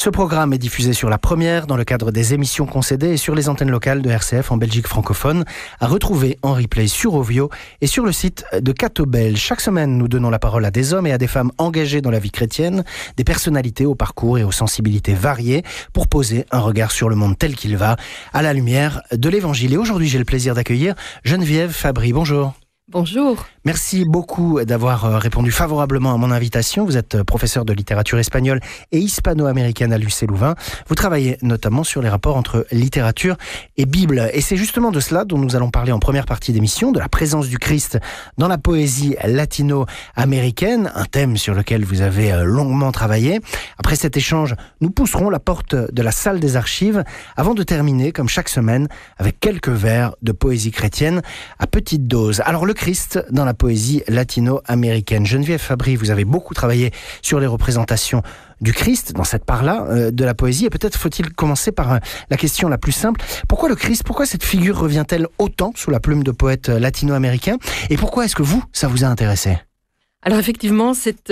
Ce programme est diffusé sur La Première dans le cadre des émissions concédées et sur les antennes locales de RCF en Belgique francophone, à retrouver en replay sur Ovio et sur le site de Catobel. Chaque semaine, nous donnons la parole à des hommes et à des femmes engagés dans la vie chrétienne, des personnalités au parcours et aux sensibilités variées pour poser un regard sur le monde tel qu'il va, à la lumière de l'Évangile. Et aujourd'hui, j'ai le plaisir d'accueillir Geneviève Fabry. Bonjour. Bonjour. Merci beaucoup d'avoir répondu favorablement à mon invitation. Vous êtes professeur de littérature espagnole et hispano-américaine à l'UC Louvain. Vous travaillez notamment sur les rapports entre littérature et Bible. Et c'est justement de cela dont nous allons parler en première partie d'émission, de la présence du Christ dans la poésie latino-américaine, un thème sur lequel vous avez longuement travaillé. Après cet échange, nous pousserons la porte de la salle des archives avant de terminer, comme chaque semaine, avec quelques vers de poésie chrétienne à petite dose. Alors, le Christ dans la poésie latino-américaine. Geneviève Fabry, vous avez beaucoup travaillé sur les représentations du Christ dans cette part-là de la poésie. Et peut-être faut-il commencer par la question la plus simple. Pourquoi le Christ, pourquoi cette figure revient-elle autant sous la plume de poètes latino-américains? Et pourquoi est-ce que ça vous a intéressé? Alors effectivement, cette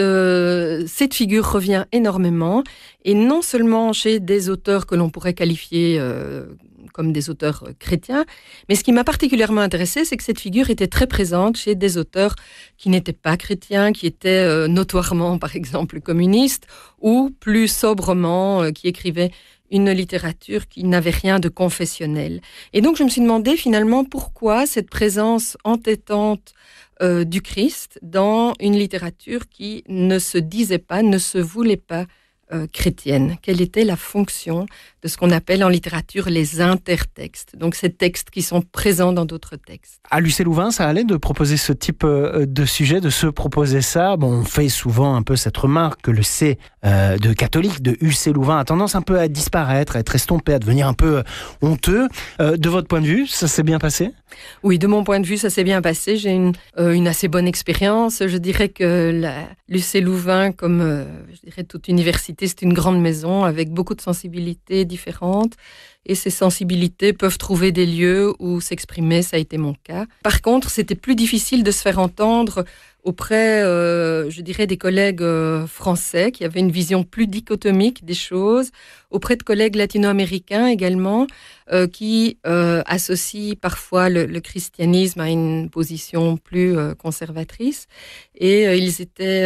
figure revient énormément, et non seulement chez des auteurs que l'on pourrait qualifier comme des auteurs chrétiens, mais ce qui m'a particulièrement intéressé, c'est que cette figure était très présente chez des auteurs qui n'étaient pas chrétiens, qui étaient notoirement, par exemple, communistes, ou plus sobrement, qui écrivaient une littérature qui n'avait rien de confessionnel. Et donc je me suis demandé finalement pourquoi cette présence entêtante du Christ dans une littérature qui ne se disait pas, ne se voulait pas chrétienne. Quelle était la fonction de ce qu'on appelle en littérature les intertextes, donc ces textes qui sont présents dans d'autres textes. À l'UC Louvain, ça allait de proposer ce type de sujet, de se proposer ça. Bon, on fait souvent un peu cette remarque que le C de catholique, de UC Louvain, a tendance un peu à disparaître, à être estompé, à devenir un peu honteux. De votre point de vue, ça s'est bien passé ? Oui, de mon point de vue, ça s'est bien passé. J'ai une assez bonne expérience. Je dirais que l'UC Louvain, comme je dirais toute université, c'est une grande maison avec beaucoup de sensibilités différentes. Et ces sensibilités peuvent trouver des lieux où s'exprimer, ça a été mon cas. Par contre, c'était plus difficile de se faire entendre auprès, je dirais, des collègues français qui avaient une vision plus dichotomique des choses, auprès de collègues latino-américains également, qui associent parfois le christianisme à une position plus conservatrice. Et ils étaient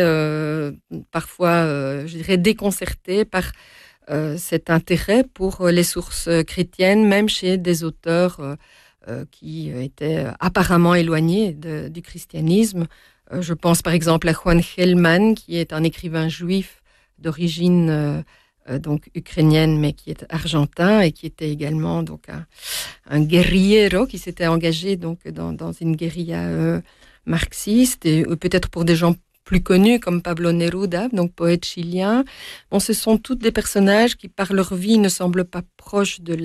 parfois, je dirais, déconcertés par cet intérêt pour les sources chrétiennes, même chez des auteurs qui étaient apparemment éloignés du christianisme. Je pense par exemple à Juan Gelman, qui est un écrivain juif d'origine donc ukrainienne, mais qui est argentin et qui était également donc un guerriero qui s'était engagé donc dans une guérilla marxiste, et peut-être pour des gens plus connus comme Pablo Neruda, donc poète chilien. Bon, ce sont toutes des personnages qui, par leur vie, ne semblent pas proches de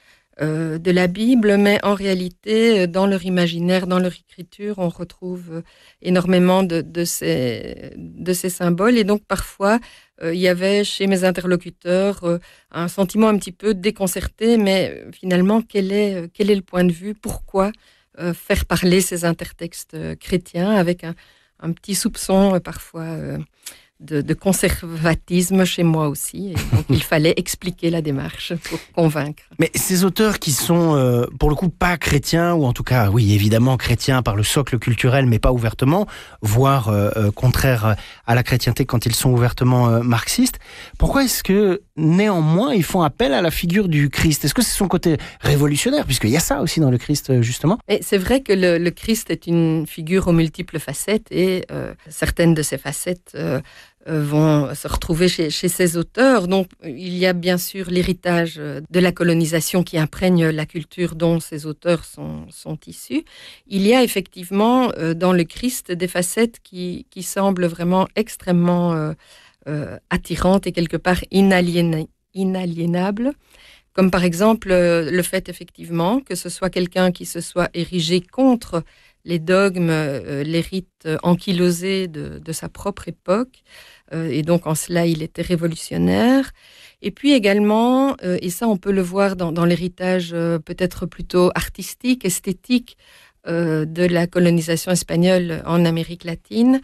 la Bible, mais en réalité, dans leur imaginaire, dans leur écriture, on retrouve énormément de ces symboles. Et donc, parfois, il y avait chez mes interlocuteurs un sentiment un petit peu déconcerté, mais finalement, quel est le point de vue? Pourquoi faire parler ces intertextes chrétiens avec un petit soupçon parfois de conservatisme chez moi aussi. Et donc, il fallait expliquer la démarche pour convaincre. Mais ces auteurs qui sont, pour le coup, pas chrétiens, ou en tout cas, oui, évidemment chrétiens par le socle culturel, mais pas ouvertement, voire contraires à la chrétienté quand ils sont ouvertement marxistes, pourquoi est-ce que, néanmoins, ils font appel à la figure du Christ? Est-ce que c'est son côté révolutionnaire, puisqu'il y a ça aussi dans le Christ, justement? Et c'est vrai que le Christ est une figure aux multiples facettes, et certaines de ces facettes vont se retrouver chez ces auteurs. Donc, il y a bien sûr l'héritage de la colonisation qui imprègne la culture dont ces auteurs sont issus. Il y a effectivement dans le Christ des facettes qui semblent vraiment extrêmement attirantes et quelque part inaliénables. Comme par exemple le fait effectivement que ce soit quelqu'un qui se soit érigé contre les dogmes, les rites ankylosés de sa propre époque. Et donc, en cela, il était révolutionnaire. Et puis également, et ça, on peut le voir dans l'héritage peut-être plutôt artistique, esthétique de la colonisation espagnole en Amérique latine,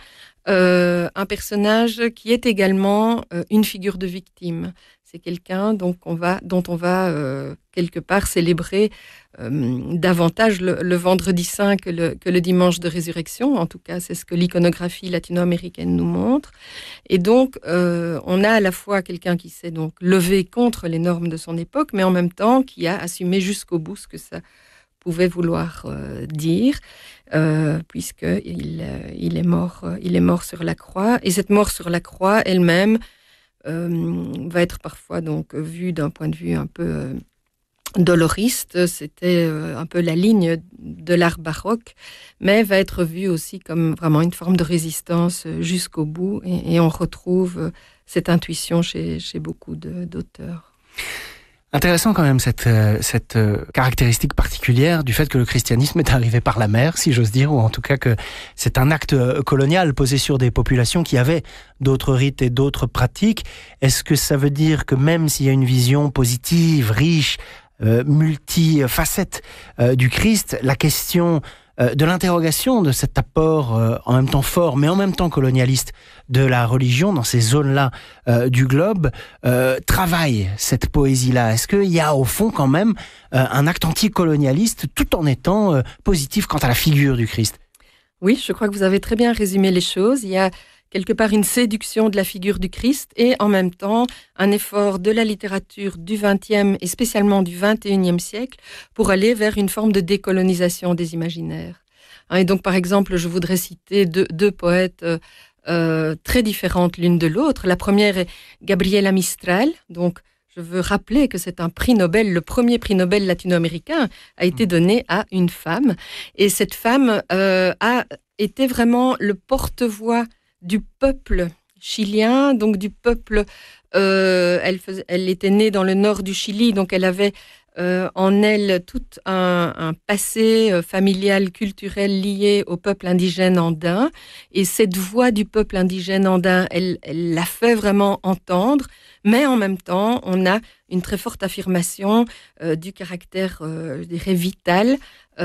un personnage qui est également une figure de victime. C'est quelqu'un dont on va quelque part célébrer davantage le vendredi saint que le dimanche de résurrection. En tout cas, c'est ce que l'iconographie latino-américaine nous montre. Et donc, on a à la fois quelqu'un qui s'est donc levé contre les normes de son époque, mais en même temps qui a assumé jusqu'au bout ce que ça pouvait vouloir dire, puisqu'il est mort sur la croix. Et cette mort sur la croix elle-même va être parfois donc vue d'un point de vue un peu doloriste. C'était un peu la ligne de l'art baroque, mais va être vue aussi comme vraiment une forme de résistance jusqu'au bout. Et on retrouve cette intuition chez beaucoup d'auteurs. Intéressant quand même cette caractéristique particulière du fait que le christianisme est arrivé par la mer, si j'ose dire, ou en tout cas que c'est un acte colonial posé sur des populations qui avaient d'autres rites et d'autres pratiques. Est-ce que ça veut dire que même s'il y a une vision positive, riche, multifacette du Christ, la question de l'interrogation de cet apport en même temps fort, mais en même temps colonialiste de la religion dans ces zones-là du globe, travaille cette poésie-là? Est-ce qu'il y a au fond quand même un acte anticolonialiste tout en étant positif quant à la figure du Christ? Oui, je crois que vous avez très bien résumé les choses. Il y a quelque part une séduction de la figure du Christ et en même temps un effort de la littérature du XXe et spécialement du XXIe siècle pour aller vers une forme de décolonisation des imaginaires. Et donc, par exemple, je voudrais citer deux poètes très différentes l'une de l'autre. La première est Gabriela Mistral. Donc, je veux rappeler que c'est un prix Nobel, le premier prix Nobel latino-américain a été donné à une femme. Et cette femme a été vraiment le porte-voix du peuple chilien, donc du peuple, elle était née dans le nord du Chili, donc elle avait en elle tout un passé familial, culturel lié au peuple indigène andin. Et cette voix du peuple indigène andin, elle l'a fait vraiment entendre, mais en même temps, on a une très forte affirmation du caractère, je dirais, vital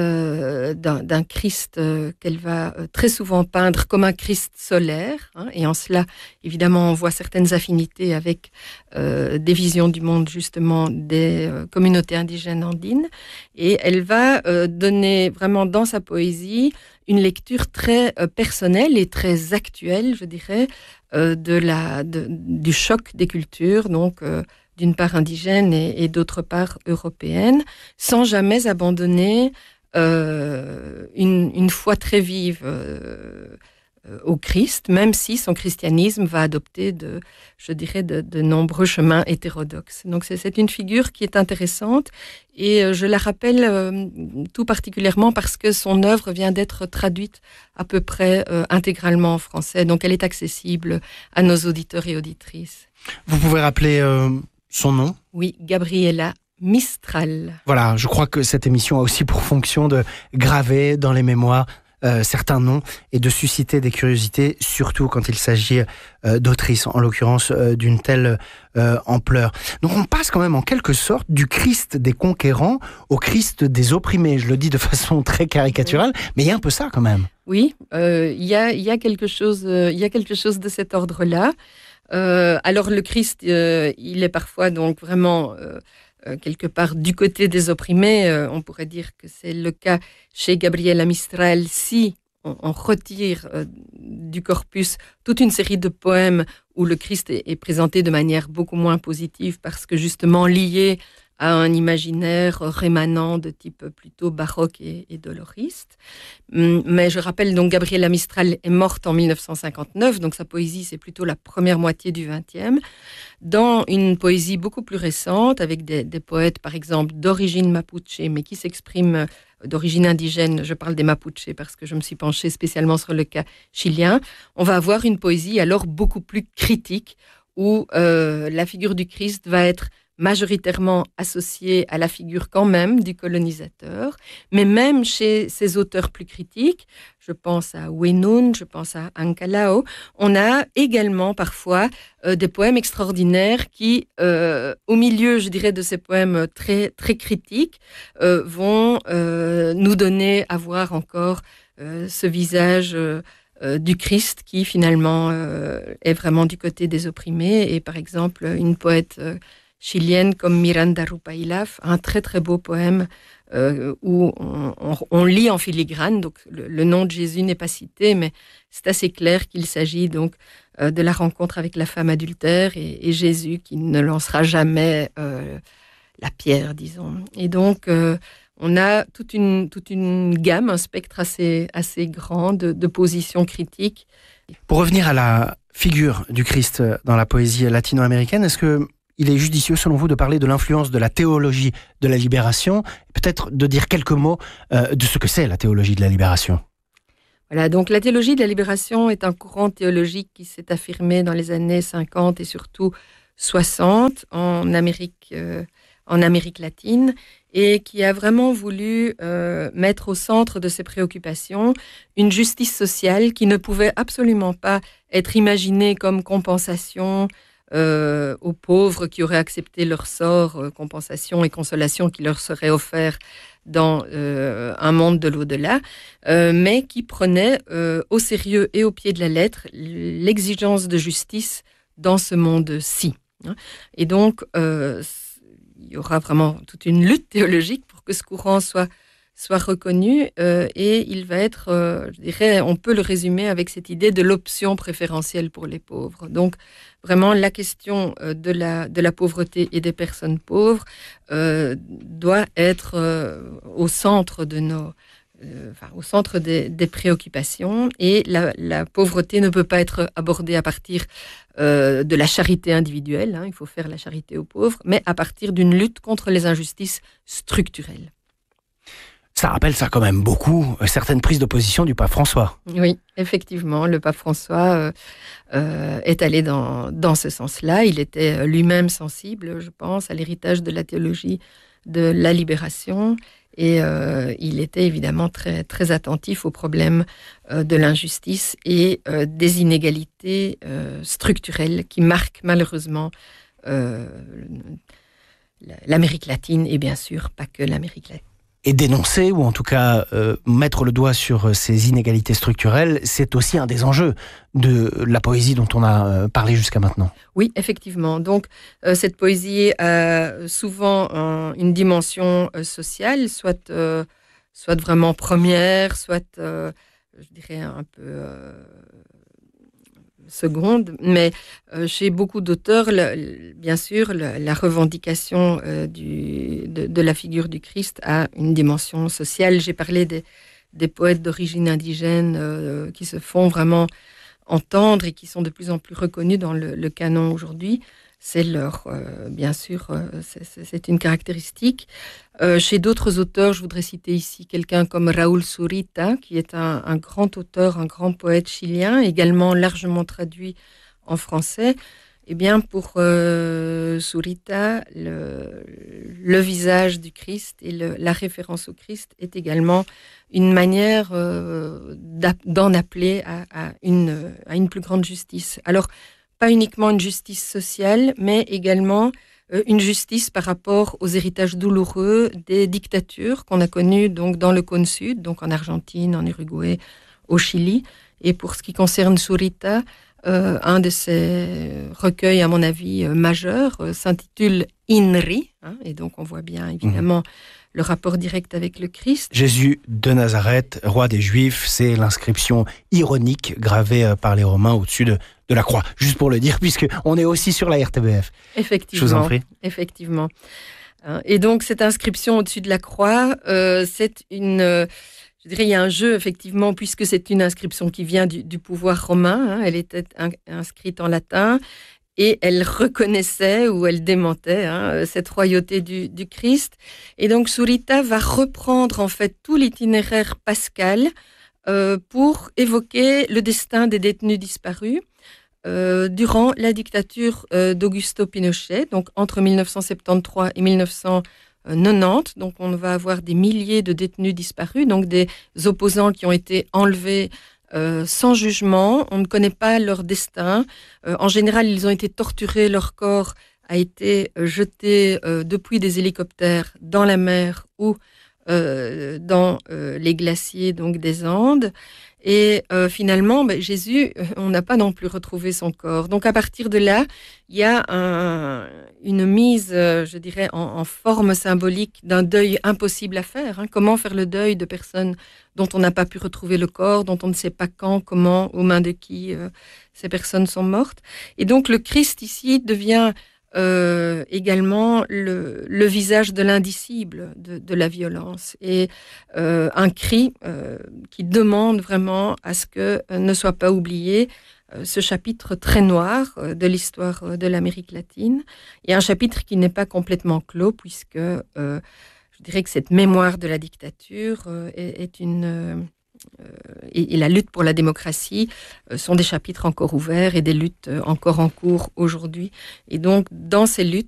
d'un Christ qu'elle va très souvent peindre comme un Christ solaire. Et en cela, évidemment, on voit certaines affinités avec des visions du monde, justement, des communautés indigènes andines. Et elle va donner vraiment dans sa poésie une lecture très personnelle et très actuelle, je dirais, du choc des cultures, donc d'une part indigène et d'autre part européenne, sans jamais abandonner une foi très vive au Christ, même si son christianisme va adopter de nombreux chemins hétérodoxes. Donc c'est une figure qui est intéressante et je la rappelle tout particulièrement parce que son œuvre vient d'être traduite à peu près intégralement en français, donc elle est accessible à nos auditeurs et auditrices. Vous pouvez rappeler son nom? Oui, Gabriela Mistral. Voilà, je crois que cette émission a aussi pour fonction de graver dans les mémoires certains noms et de susciter des curiosités, surtout quand il s'agit d'autrices, en l'occurrence d'une telle ampleur. Donc on passe quand même en quelque sorte du Christ des conquérants au Christ des opprimés. Je le dis de façon très caricaturale, mais il y a un peu ça quand même. Oui, il y a quelque chose de cet ordre-là. Alors le Christ, il est parfois donc vraiment quelque part du côté des opprimés. On pourrait dire que c'est le cas chez Gabriela Mistral si on retire du corpus toute une série de poèmes où le Christ est présenté de manière beaucoup moins positive parce que justement lié à un imaginaire rémanent de type plutôt baroque et doloriste. Mais je rappelle donc Gabriela Mistral est morte en 1959, donc sa poésie c'est plutôt la première moitié du XXe, dans une poésie beaucoup plus récente avec des poètes par exemple d'origine mapuche mais qui s'expriment d'origine indigène, je parle des Mapuches parce que je me suis penchée spécialement sur le cas chilien, on va avoir une poésie alors beaucoup plus critique où la figure du Christ va être majoritairement associée à la figure quand même du colonisateur, mais même chez ces auteurs plus critiques, je pense à Wenun, je pense à Ancalao, on a également parfois des poèmes extraordinaires qui, au milieu, je dirais, de ces poèmes très, très critiques, vont nous donner à voir encore ce visage du Christ qui finalement est vraiment du côté des opprimés. Et par exemple, une poète chilienne comme Miranda Rupailaf a un très très beau poème où on lit en filigrane, donc le nom de Jésus n'est pas cité, mais c'est assez clair qu'il s'agit donc de la rencontre avec la femme adultère et Jésus qui ne lancera jamais la pierre, disons. Et donc, on a toute une gamme, un spectre assez grand de positions critiques. Pour revenir à la figure du Christ dans la poésie latino-américaine, est-ce qu'il est judicieux, selon vous, de parler de l'influence de la théologie de la libération, peut-être de dire quelques mots de ce que c'est la théologie de la libération? Voilà, donc la théologie de la libération est un courant théologique qui s'est affirmé dans les années 50 et surtout 60 en Amérique latine et qui a vraiment voulu mettre au centre de ses préoccupations une justice sociale qui ne pouvait absolument pas être imaginée comme compensation aux pauvres qui auraient accepté leur sort, compensation et consolation qui leur seraient offerts dans un monde de l'au-delà, mais qui prenait au sérieux et au pied de la lettre l'exigence de justice dans ce monde-ci. Et donc, il y aura vraiment toute une lutte théologique pour que ce courant soit reconnu et il va être, je dirais, on peut le résumer avec cette idée de l'option préférentielle pour les pauvres. Donc, vraiment, la question de la pauvreté et des personnes pauvres doit être au centre de au centre des préoccupations et la pauvreté ne peut pas être abordée à partir de la charité individuelle, il faut faire la charité aux pauvres, mais à partir d'une lutte contre les injustices structurelles. Ça rappelle ça quand même beaucoup certaines prises de position du pape François. Oui, effectivement, le pape François est allé dans ce sens-là. Il était lui-même sensible, je pense, à l'héritage de la théologie de la libération et il était évidemment très, très attentif aux problèmes de l'injustice et des inégalités structurelles qui marquent malheureusement l'Amérique latine et bien sûr pas que l'Amérique latine. Et dénoncer, ou en tout cas mettre le doigt sur ces inégalités structurelles, c'est aussi un des enjeux de la poésie dont on a parlé jusqu'à maintenant. Oui, effectivement. Donc, cette poésie a souvent une dimension sociale, soit vraiment première, soit, je dirais, un peu seconde, mais chez beaucoup d'auteurs, bien sûr, la revendication de la figure du Christ a une dimension sociale. J'ai parlé des poètes d'origine indigène qui se font vraiment entendre et qui sont de plus en plus reconnus dans le canon aujourd'hui. C'est bien sûr, c'est une caractéristique. Chez d'autres auteurs, je voudrais citer ici quelqu'un comme Raúl Zurita, qui est un grand auteur, un grand poète chilien, également largement traduit en français. Eh bien, pour Zurita, le visage du Christ et la référence au Christ est également une manière d'en appeler à une plus grande justice. Alors, pas uniquement une justice sociale, mais également une justice par rapport aux héritages douloureux des dictatures qu'on a connues donc, dans le cône sud, donc en Argentine, en Uruguay, au Chili. Et pour ce qui concerne Zurita, un de ses recueils, à mon avis, majeurs, s'intitule Inri, et donc on voit bien évidemment le rapport direct avec le Christ. Jésus de Nazareth, roi des Juifs, c'est l'inscription ironique gravée par les Romains au-dessus de la croix. Juste pour le dire, puisqu'on est aussi sur la RTBF. Effectivement. Je vous en prie. Effectivement. Et donc, cette inscription au-dessus de la croix, c'est une... Je dirais, il y a un jeu, effectivement, puisque c'est une inscription qui vient du pouvoir romain. Elle était inscrite en latin. Et elle reconnaissait ou elle démentait cette royauté du Christ. Et donc, Zurita va reprendre en fait tout l'itinéraire pascal pour évoquer le destin des détenus disparus durant la dictature d'Augusto Pinochet, donc entre 1973 et 1990. Donc, on va avoir des milliers de détenus disparus, donc des opposants qui ont été enlevés sans jugement. On ne connaît pas leur destin. En général, ils ont été torturés, leur corps a été jeté depuis des hélicoptères dans la mer ou dans les glaciers donc des Andes. Et finalement, Jésus, on n'a pas non plus retrouvé son corps. Donc à partir de là, il y a une mise, je dirais, en forme symbolique d'un deuil impossible à faire. Hein. Comment faire le deuil de personnes dont on n'a pas pu retrouver le corps, dont on ne sait pas quand, comment, aux mains de qui ces personnes sont mortes. Et donc le Christ ici devient également le visage de l'indicible de la violence et un cri qui demande vraiment à ce que ne soit pas oublié ce chapitre très noir de l'histoire de l'Amérique latine, et un chapitre qui n'est pas complètement clos puisque je dirais que cette mémoire de la dictature est une et la lutte pour la démocratie sont des chapitres encore ouverts et des luttes encore en cours aujourd'hui. Et donc, dans ces luttes,